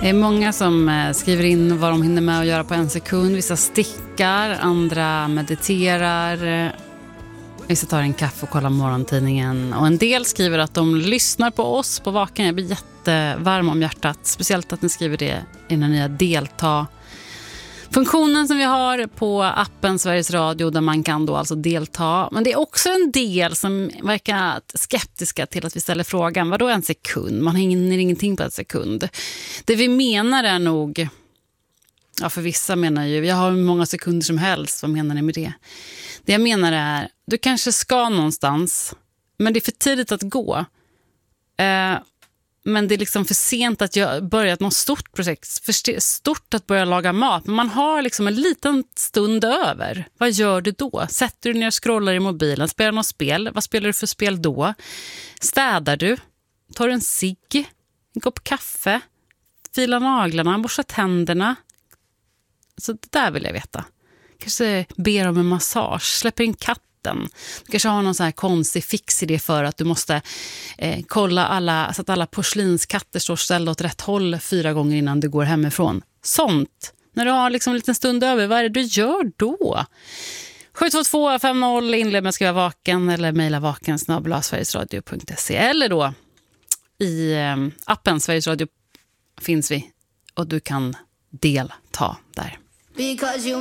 Det är många som skriver in vad de hinner med att göra på en sekund. Vissa stickar, andra mediterar. Vissa tar en kaffe och kollar morgontidningen. Och en del skriver att de lyssnar på oss på Vaken. Jag blir jättevarm om hjärtat. Speciellt att ni skriver det i den nya delta-funktionen som vi har på appen Sveriges Radio, där man kan då alltså delta. Men det är också en del som verkar skeptiska till att vi ställer frågan: vadå en sekund? Man hinner ingenting på en sekund. Det vi menar är nog... Ja, för vissa menar ju, jag har hur många sekunder som helst. Vad menar ni med det? Det jag menar är, du kanske ska någonstans, men det är för tidigt att gå. Men det är liksom för sent att börja något stort projekt. För stort att börja laga mat. Men man har liksom en liten stund över. Vad gör du då? Sätter du ner och scrollar i mobilen? Spelar något spel? Vad spelar du för spel då? Städar du? Tar du en cigg? En kopp kaffe? Filar naglarna? Borstar tänderna? Så det där vill jag veta. Kanske ber om en massage. Släpper in katten. Du kanske har någon sån här konstig fixidé för att du måste kolla så att alla porslinskatter står ställda åt rätt håll 4 gånger innan du går hemifrån. Sånt. När du har liksom en liten stund över, vad är det du gör då? 72250 inled med att skriva vaken eller mejla vaken@sverigesradio.se, eller då i appen Sveriges Radio finns vi och du kan delta där.